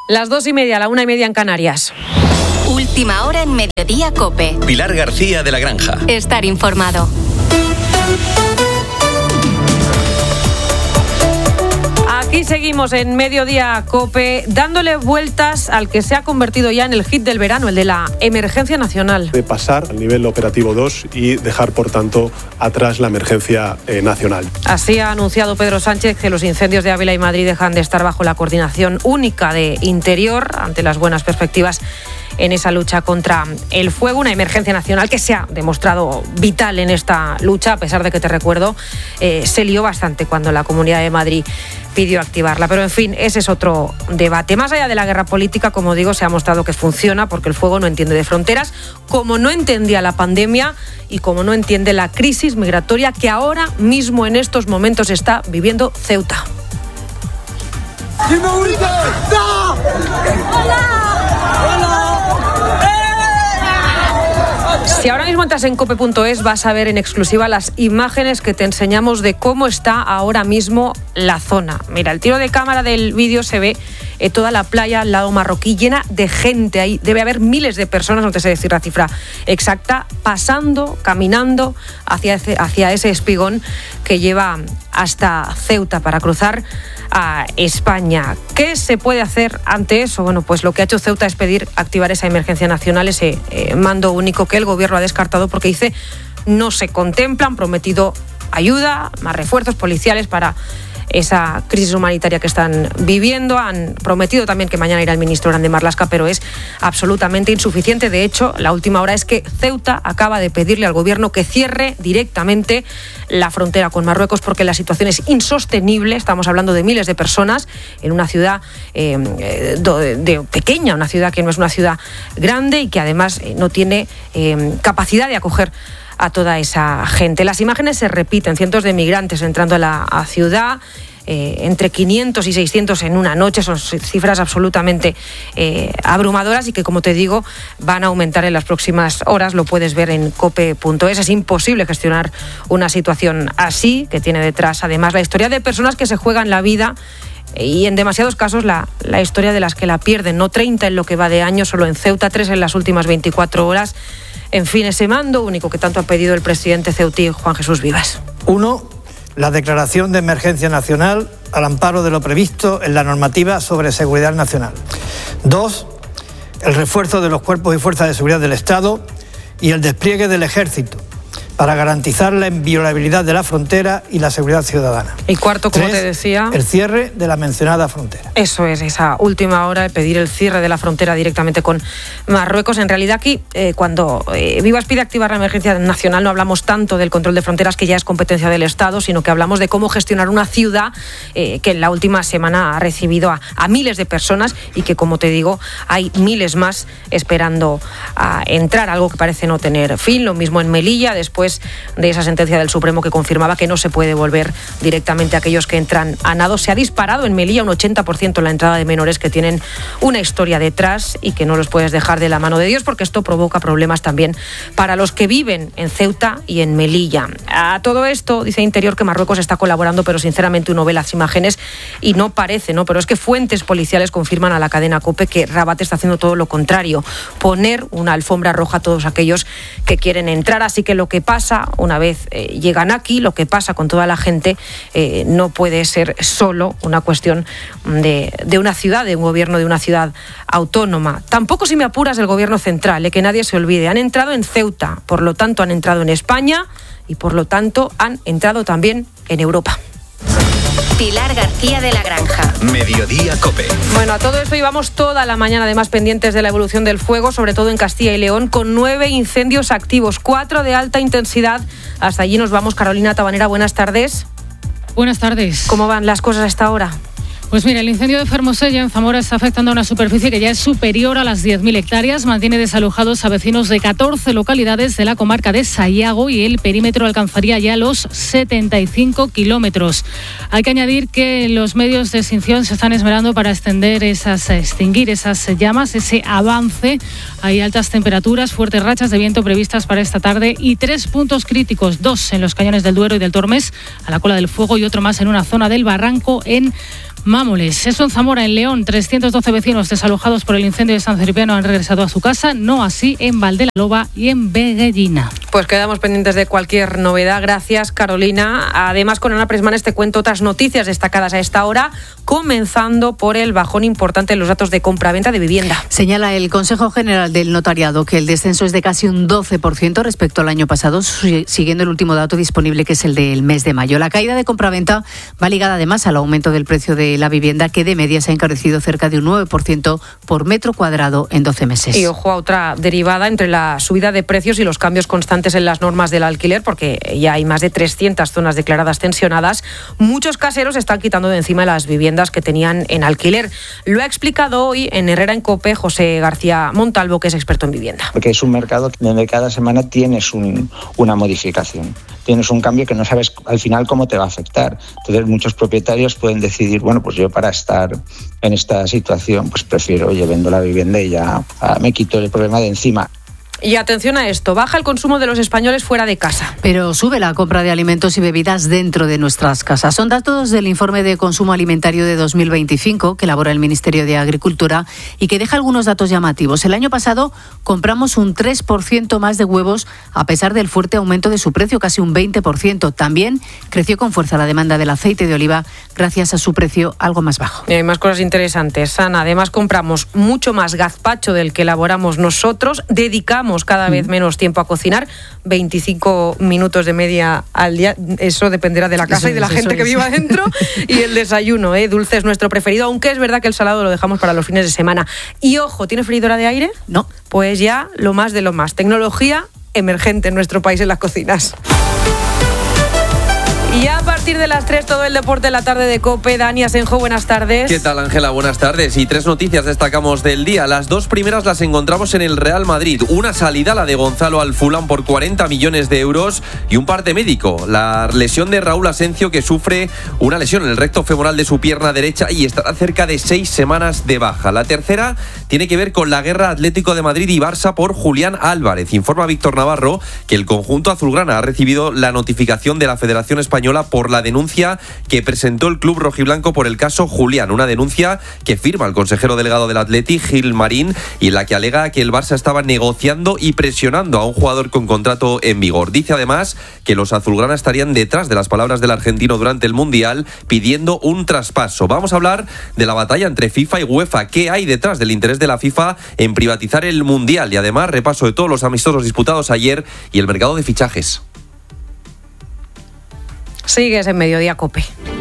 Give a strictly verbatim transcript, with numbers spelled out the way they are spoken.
Las dos y media, la una y media en Canarias. Última hora en Mediodía COPE. Pilar García de la Granja. Estar informado. Aquí seguimos en Mediodía COPE, dándole vueltas al que se ha convertido ya en el hit del verano, el de la emergencia nacional. De pasar al nivel operativo dos y dejar, por tanto, atrás la emergencia eh, nacional. Así ha anunciado Pedro Sánchez que los incendios de Ávila y Madrid dejan de estar bajo la coordinación única de Interior, ante las buenas perspectivas en esa lucha contra el fuego, una emergencia nacional que se ha demostrado vital en esta lucha, a pesar de que, te recuerdo, eh, se lió bastante cuando la Comunidad de Madrid pidió activarla. Pero, en fin, ese es otro debate. Más allá de la guerra política, como digo, se ha mostrado que funciona porque el fuego no entiende de fronteras, como no entendía la pandemia y como no entiende la crisis migratoria que ahora mismo, en estos momentos, está viviendo Ceuta. Si ahora mismo entras en cope punto es, vas a ver en exclusiva las imágenes que te enseñamos de cómo está ahora mismo la zona. Mira, el tiro de cámara del vídeo se ve eh, toda la playa al lado marroquí llena de gente. Ahí debe haber miles de personas, no te sé decir la cifra exacta, pasando, caminando hacia ese, hacia ese espigón que lleva hasta Ceuta para cruzar a España. ¿Qué se puede hacer ante eso? Bueno, pues lo que ha hecho Ceuta es pedir activar esa emergencia nacional, ese eh, mando único que el gobierno ha descartado porque dice no se contempla, han prometido ayuda, más refuerzos policiales para esa crisis humanitaria que están viviendo. Han prometido también que mañana irá el ministro Grande Marlaska, pero es absolutamente insuficiente. De hecho, la última hora es que Ceuta acaba de pedirle al gobierno que cierre directamente la frontera con Marruecos porque la situación es insostenible. Estamos hablando de miles de personas en una ciudad eh, de, de pequeña, una ciudad que no es una ciudad grande y que además eh, no tiene eh, capacidad de acoger a toda esa gente. Las imágenes se repiten, cientos de migrantes entrando a la a ciudad, eh, entre quinientos y seiscientos en una noche, son cifras absolutamente eh, abrumadoras y que, como te digo, van a aumentar en las próximas horas. Lo puedes ver en cope punto es. Es imposible gestionar una situación así, que tiene detrás además la historia de personas que se juegan la vida y en demasiados casos la, la historia de las que la pierden, no treinta en lo que va de año, solo en Ceuta, tres en las últimas veinticuatro horas. En fin, ese mando único que tanto ha pedido el presidente ceutí, Juan Jesús Vivas. Uno, la declaración de emergencia nacional al amparo de lo previsto en la normativa sobre seguridad nacional. Dos, el refuerzo de los cuerpos y fuerzas de seguridad del Estado y el despliegue del Ejército para garantizar la inviolabilidad de la frontera y la seguridad ciudadana. Y cuarto, como Tres, te decía, el cierre de la mencionada frontera. Eso es, esa última hora de pedir el cierre de la frontera directamente con Marruecos. En realidad aquí, eh, cuando eh, Vivas pide activar la emergencia nacional, no hablamos tanto del control de fronteras, que ya es competencia del Estado, sino que hablamos de cómo gestionar una ciudad eh, que en la última semana ha recibido a, a miles de personas y que, como te digo, hay miles más esperando a entrar, algo que parece no tener fin. Lo mismo en Melilla, después de esa sentencia del Supremo que confirmaba que no se puede volver directamente a aquellos que entran a nado. Se ha disparado en Melilla un ochenta por ciento la entrada de menores que tienen una historia detrás y que no los puedes dejar de la mano de Dios, porque esto provoca problemas también para los que viven en Ceuta y en Melilla. A todo esto dice Interior que Marruecos está colaborando, pero sinceramente uno ve las imágenes y no parece, ¿no? Pero es que fuentes policiales confirman a la cadena COPE que Rabat está haciendo todo lo contrario, poner una alfombra roja a todos aquellos que quieren entrar. Así que lo que pasa una vez eh, llegan aquí, lo que pasa con toda la gente, eh, no puede ser solo una cuestión de, de una ciudad, de un gobierno de una ciudad autónoma. Tampoco, si me apuras, del gobierno central, eh, que nadie se olvide. Han entrado en Ceuta, por lo tanto han entrado en España y por lo tanto han entrado también en Europa. Pilar García de la Granja. Mediodía COPE. Bueno, a todo esto llevamos toda la mañana además pendientes de la evolución del fuego, sobre todo en Castilla y León, con nueve incendios activos, cuatro de alta intensidad. Hasta allí nos vamos. Carolina Tabanera, buenas tardes. Buenas tardes. ¿Cómo van las cosas a esta hora? Pues mira, el incendio de Fermosella en Zamora está afectando a una superficie que ya es superior a las diez mil hectáreas. Mantiene desalojados a vecinos de catorce localidades de la comarca de Sayago y el perímetro alcanzaría ya los setenta y cinco kilómetros. Hay que añadir que los medios de extinción se están esmerando para extender esas, extinguir esas llamas, ese avance. Hay altas temperaturas, fuertes rachas de viento previstas para esta tarde y tres puntos críticos, dos en los cañones del Duero y del Tormes, a la cola del fuego, y otro más en una zona del Barranco en Mámoles. Eso en Zamora, en León. trescientos doce vecinos desalojados por el incendio de San Cipriano han regresado a su casa, no así en Valdelaloba y en Veguellina. Pues quedamos pendientes de cualquier novedad. Gracias, Carolina. Además, con Ana Presmanes te cuento otras noticias destacadas a esta hora, comenzando por el bajón importante en los datos de compra-venta de vivienda. Señala el Consejo General del Notariado que el descenso es de casi un doce por ciento respecto al año pasado, siguiendo el último dato disponible, que es el del mes de mayo. La caída de compraventa va ligada además al aumento del precio de la vivienda, que de media se ha encarecido cerca de un nueve por ciento por metro cuadrado en doce meses. Y ojo a otra derivada entre la subida de precios y los cambios constantes en las normas del alquiler, porque ya hay más de trescientas zonas declaradas tensionadas. Muchos caseros están quitando de encima las viviendas que tenían en alquiler. Lo ha explicado hoy en Herrera en COPE José García Montalvo, que es experto en vivienda. Porque es un mercado donde cada semana tienes un, una modificación, tienes un cambio que no sabes al final cómo te va a afectar. Entonces muchos propietarios pueden decidir, bueno, pues yo para estar en esta situación pues prefiero, oye, vendo la vivienda y ya ah, me quito el problema de encima. Y atención a esto, baja el consumo de los españoles fuera de casa. Pero sube la compra de alimentos y bebidas dentro de nuestras casas. Son datos del informe de consumo alimentario de dos mil veinticinco que elabora el Ministerio de Agricultura y que deja algunos datos llamativos. El año pasado compramos un tres por ciento más de huevos a pesar del fuerte aumento de su precio, casi un veinte por ciento. También creció con fuerza la demanda del aceite de oliva gracias a su precio algo más bajo. Y hay más cosas interesantes, Ana. Además, compramos mucho más gazpacho del que elaboramos nosotros, dedicamos cada vez menos tiempo a cocinar, veinticinco minutos de media al día, eso dependerá de la casa eso y de la es, gente que viva dentro. Y el desayuno, ¿eh? Dulce es nuestro preferido, aunque es verdad que el salado lo dejamos para los fines de semana. Y ojo, ¿tiene freidora de aire? No. Pues ya lo más de lo más. Tecnología emergente en nuestro país en las cocinas. Y a partir de las tres, todo el deporte de la tarde de COPE. Dani Asenjo, buenas tardes. ¿Qué tal, Ángela? Buenas tardes. Y tres noticias destacamos del día. Las dos primeras las encontramos en el Real Madrid. Una salida, la de Gonzalo al Fulham por cuarenta millones de euros, y un parte médico. La lesión de Raúl Asencio, que sufre una lesión en el recto femoral de su pierna derecha y estará cerca de seis semanas de baja. La tercera tiene que ver con la guerra Atlético de Madrid y Barça por Julián Álvarez. Informa Víctor Navarro que el conjunto azulgrana ha recibido la notificación de la Federación Española por la denuncia que presentó el club rojiblanco por el caso Julián, una denuncia que firma el consejero delegado del Atleti, Gil Marín, y en la que alega que el Barça estaba negociando y presionando a un jugador con contrato en vigor. Dice además que los azulgrana estarían detrás de las palabras del argentino durante el Mundial pidiendo un traspaso. Vamos a hablar de la batalla entre FIFA y UEFA. ¿Qué hay detrás del interés de la FIFA en privatizar el Mundial? Y además repaso de todos los amistosos disputados ayer y el mercado de fichajes. Sigues en Mediodía COPE.